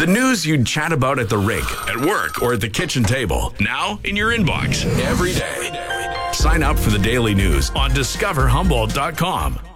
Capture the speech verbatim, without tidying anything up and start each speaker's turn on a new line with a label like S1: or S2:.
S1: The news you'd chat about at the rink, at work, or at the kitchen table. Now in your inbox every day. Sign up for the daily news on discover humboldt dot com.